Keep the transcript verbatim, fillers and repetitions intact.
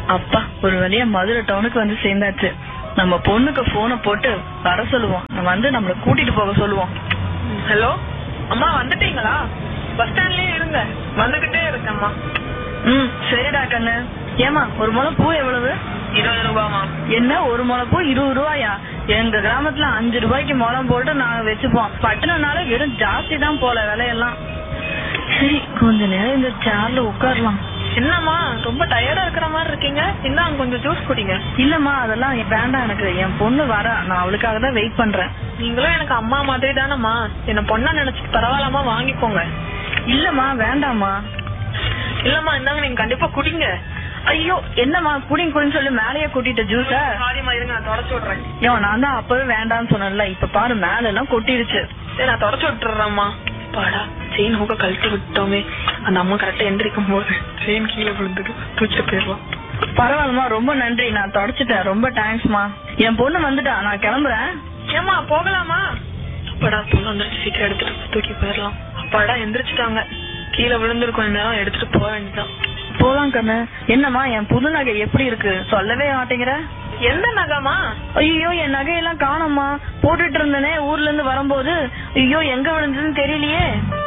அப்பா ஒரு வழியா மதுரை டவுனுக்கு வந்து சேர்ந்தாச்சு. நம்ம பொண்ணுக்கு போனை போட்டு வர சொல்லுவோம், வந்து நம்மள கூட்டிட்டு போக சொல்லுவோம். ஹலோ அம்மா, வந்துட்டீங்களா? பஸ் ஸ்டாண்ட்லயே இருங்க, வந்துகிட்டே இருக்கேம்மா. ம் சரிடா கண்ணு. ஏமா ஒரு முளை பூ எவ்வளவு? இருபது ரூபாமா. என்ன ஒரு முளை பூ இருபது ரூபாயா? எங்க கிராமத்துல அஞ்சு ரூபாய்க்கு முளம் போட்டு நாங்க வச்சுப்போம். பட்டணம்னால வெறும் ஜாஸ்தி தான் போல விலையெல்லாம். சரி கொஞ்ச நேரம் இந்த சேர்ல உட்காரலாம். என்னம்மா ரொம்ப டயர்டா இருக்கிற மாதிரி இருக்கீங்க, இந்தாங்க கொஞ்சம் ஜூஸ் குடிங்க. இல்லம்மா அதெல்லாம் வேண்டாம், எனக்கு என் பொண்ணு வர, நான் அவளுக்காக தான் வெயிட் பண்றேன். நீங்களும் எனக்கு அம்மா மாதிரி தானம்மா, என்ன பொண்ணா நினைச்சிட்டு பரவாயில்லாம வாங்கிக்கோங்க. இல்லம்மா வேண்டாம்மா. இல்லம்மா இந்தாங்க, நீங்க கண்டிப்பா குடிங்க. ஐயோ என்னம்மா குடிங்க குடின்னு சொல்லி மேலேயே கூட்டிட்ட ஜூஸ. சாரிம்மா, இருங்க நான் தொடச்சு விடுறேன். ஐயோ நான் தான் அப்பவே வேண்டாம்னு சொன்னேன்ல, இப்ப பாரு மேல எல்லாம் கொட்டிடுச்சு. சரி நான் தொடச்சு விட்டுறேம்மா. பாடா செயின் ஹூக்க கழட்டி விட்டோமே, அந்த அம்மா கரெக்டா எந்திரிக்கும் போது செயின் கீழே விழுந்துட்டு தூச்சு போயிடலாம். பரவாயில்லமா, ரொம்ப நன்றி, நான் தொடச்சிட்டேன், ரொம்ப தேங்க்ஸ்மா. என் பொண்ணு வந்துட்டா, நான் கிளம்புறேன். ஏமா போகலாமா? அப்பாடா பொண்ணு வந்துருச்சு, சீக்கிரம் எடுத்துட்டு தூக்கி போயிடலாம். அப்பாடா எந்திரிச்சிட்டாங்க, கீழே விழுந்துரு, கொஞ்ச நேரம் எடுத்துட்டு போக வேண்டியதான். போலாம் கண்ணு. என்னம்மா என் புது நகை எப்படி இருக்கு, சொல்லவே மாட்டேங்கிற? எந்த நகைமா? ஐயோ என் நகையெல்லாம் காணோம்மா, போட்டுட்டு இருந்தனே ஊர்ல இருந்து வரும்போது. ஐயோ எங்க விழுந்ததுன்னு தெரியலையே.